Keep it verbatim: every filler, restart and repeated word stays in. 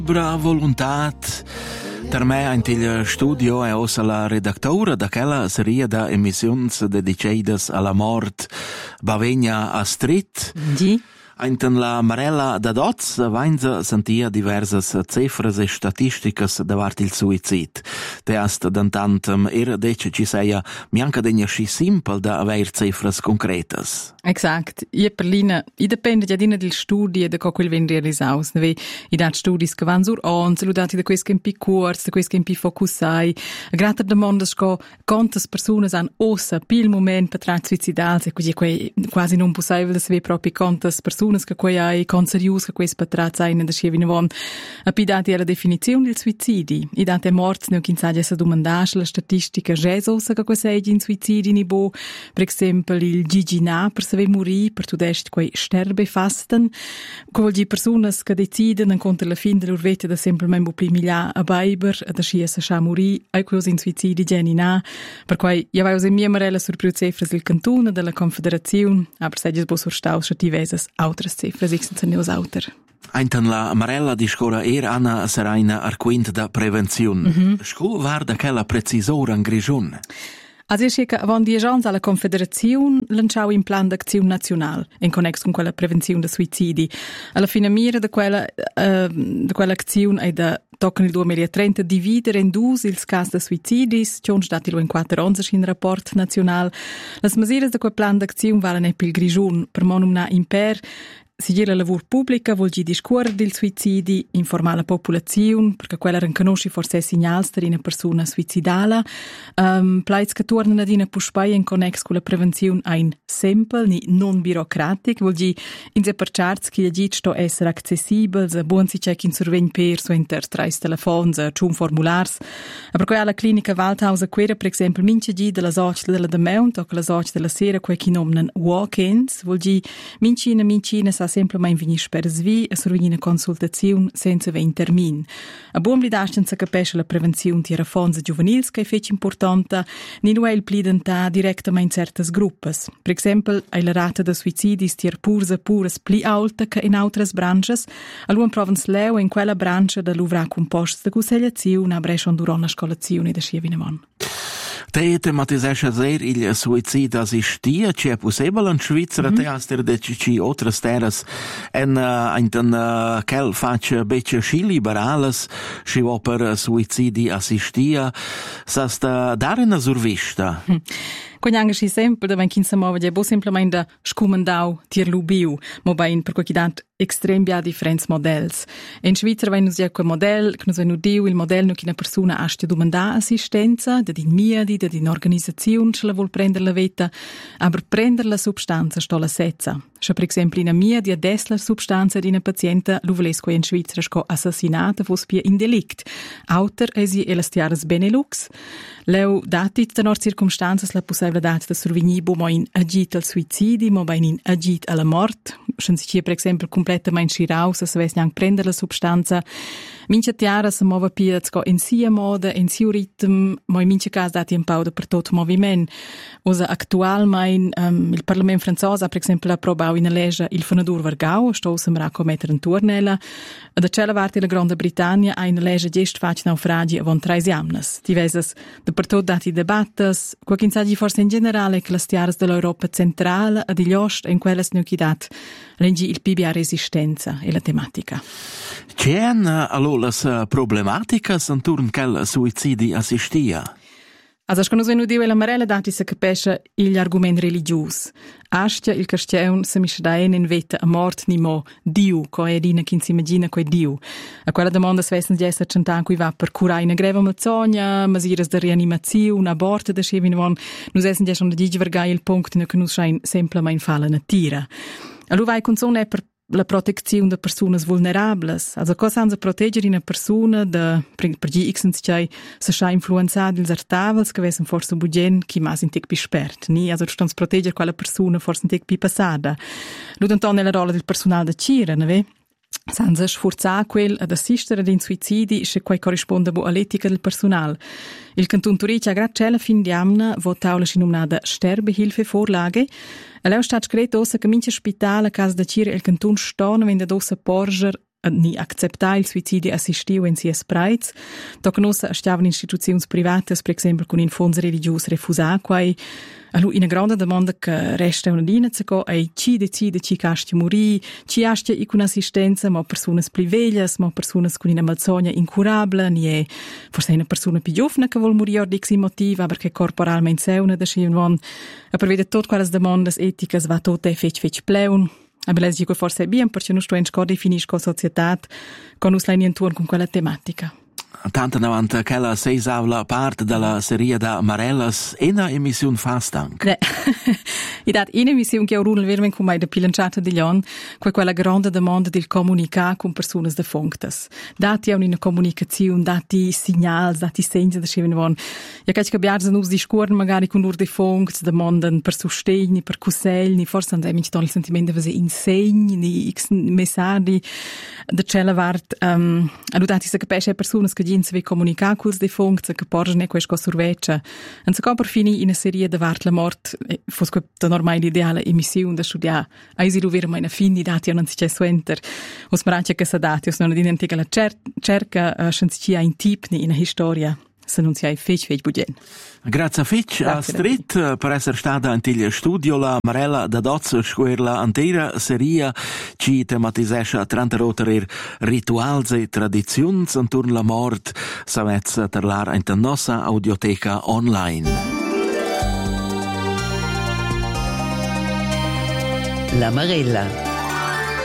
Bra voluntat. Per me in il studio è ossa la redaktora da quella serie da emissioni dedicate alla morte Bavegna a Street. Sì. Inten la Marella da Doz vainza sentia diversas cifras e statisticas davart il suicid. Te hast dantantem era dece ci seia mianca degna sci simpel da aver cifras concretas. Exact. Io per Lina, i dipende già dina del studio da quel ven realisaus. Ne i dat studis che van sur on, saludati da questi campi corsi, da questi campi focusai. Gratter demandas co quantas personas han ossa pil moment per tra suicidals e così quei quasi non possibile da saber proprio quantas personas che quei hai conserius che questi patrat sein da schievine von. A pi dati la definizione del suicidi. I dati morts ne kin saggia sa domandas la statistica gesosa che quei in suicidi ni bo. Per esempio il gigina per saver morì per tudest quei sterbefasten. Quel di personas che deciden contro la fin della vita da semplicemente bo primiglia a baiber da schia sa scha morì ai quei in suicidi genina. Per quei ja vai us in mia marella sur più cifras del cantone della confederazione, aber saggia bo sur staus schativesas outras cifras exen neus auter. Einten la Marella discora er Anna Seraina arquint da prevenzione. Mm-hmm. Scu var da quella precisora in Grigion? Also ich schicke avant dieci anni alla Confederazione lanciau un plan d'azione nazionale in connex con quella prevenzione dei suicidi. Alla fine mira di quella, uh, di quella azione è da tocca nel duemilatrenta dividere in due il caso dei suicidi, ci sono stati in quattro anni in rapport nazionale. Le misure di quel plan d'azione valgono per il Grigion, per monumna imper. Sigir la lavur pubblica vuol dire discorrere del suicidi, informare la popolazione, perché quella riconosce forse segnali di una persona suicidale. Um, Plaiz che tornano ad una puspai in connex con la prevenzione è in semple, ni non burocratic, vuol dire in se perciarz che gli sto essere accessibile, se buon si c'è in survegn per su inter trais telefons, ciun formulars. Per cui alla clinica Waldhauser quera, per esempio, mince di della socia della demeunt o la socia della sera, quei che nominano walk-ins, vuol dire mincina, mincina, sa semplicemente venire per svi e survenire una consultazione senza avere termin. A buon blidasten se capisce la prevenzione di rafonza giovanils che è fece importante, non è il plidentà direttamente in certe gruppe. Per esempio, è la rata di suicidi di purse pures più alta che in altre branche, allora provano leo in quella branche da l'uvra composta di consigliazione a brescia durante la scolazione da Schiavinemon. Te tematisesce sehr il suicid assistia, c'è possibile in Svizzera, mm-hmm. te aster de ci altre terras en uh, in ten uh, quel face becce sci liberales, sci vo per suicidi assistia, sasta dare una survista. Mm. Quando anche si sempre da venkin sa mova je bo semplicemente scumandau tier lubiu, mo bain per quei dat extrem bia differents models. In Svizzera vai nus ja quel model, che nus vai nu diu il model nu china persona astia domanda assistenza, da din miedi, da din organizzazione ce la vuol prendere la vita, aber prendere la substanza sto la sezza. Cioè, per esempio, in mia di adesso la substanza di una paziente l'uvelesco in Svizzera sco assassinata fos pia in delict. Auter esi e las tiaras Benelux. Leu dati tenor circumstanzas la possibilità da survenir bo mo in agit al suicidi, mo bain in agit alla mort. Schon sich hier, per esempio, completamente schiraus, se ves neanche prendere la substanza. Mince tiara se mova pia sco in sia moda, in sia ritm, mo in mince cas dati un pauda per tot moviment. Osa actualmein um, il Parlament francese ha, per esempio, approvato in legge il Fonadur Vargau, sto sembra commettere un tornella. Da cella parte la Grande Britannia ha in legge gest fac naufragi avon treis jamnes. Diverses de per tot dati debattes, qua che insaggi forse in generale che le stiares dell'Europa centrale ad gli ost in quelles nuchidat lengi il P B A resistenza e la tematica. C'è allora le problematiche intorno al suicidi assistia? Also, quando si nudiva la Marella dati se capisce gli argomenti religiosi. Astia il cristiano se mi scedaen in vita a mort ni mo Dio, co è dina che si immagina co è Dio. A quella domanda svessen di essere cent'anni cui va per curare una greva malzogna, misure di rianimazione, aborto da scevinivon, nus essen già schon da digi vergai il punto che nus schein semplicemente falla na tira. Allora vai con sonne per la protezione de personas vulnerables. Also, cosa hanno proteggere una persona da, per, per gli x se scha influenzata dils artavels, che vessen forse bugen, chi mas in tic pi spert, ni? Also, stans proteggere quella persona forse in tic pi passada. Ludanton è la rola del personale da cira, ne ve? Senza sforzare quel ad assistere ad in suicidi, se quai corrisponde all'etica del personale. Il Canton Zurich ha grazie alla fin di anno votato la sinominata Sterbehilfe-Vorlage. E lei è stato scritto che mince ospitale a casa da Cire il Canton Stone vende dossa porger ni acceptar il suicidio assistito in sia spreits. Doc nossa stavano istituzioni private, per esempio con in fonds religios refusà quai. Allora, una grande domanda che resta una dinazzaco è chi decide chi casti morì, chi astia con assistenza, ma persone più veglie, ma persone con una malsogna incurabile, ni è forse una persona più giovane che vuole morire di questo motivo, perché corporalmente sei una da scienvan. E per vedere tutte quelle domande etiche va tutte fec fec pleun. E bellezza dico forse è bien, perché non sto in scuola definisco con società, con us in turno con quella tematica. Tanto davanti che la seisavla parte della serie da Marellas e una emissione fast anche. I dat in emissione che orun veramente come da pilanciata di Leon, quella grande domanda del comunicare con persone da funktes. Dati una comunicazione, dati segnali, dati segni da sceven von. Ja che abbiamo nos discorren magari con ur de funkts, domanden per sostegni, per consigli, forse andai mi il sentimento di insegni, di x messaggi da cella vart um, adutati se capisce persone che ginz vi comunicare con de funkts che porgen questo surveccia. Und so per fini in una serie da vart la mort, fosque da normale l'ideale emissione da studiare. Eisi lo vera meine fini dati non si c'è suenter. Os marancia che sa dati, os non identica la cer- cerca uh, scienziia in tip ni in storia. Se non si hai fec fec bugen. Grazie a Fitch, a Street, per essere stata in il studio la Marella da Dozza, scuola intera serie ci tematisce trenta rotere rituals e tradizioni intorno alla morte, savezza terlar in la nostra audioteca online. La Marella.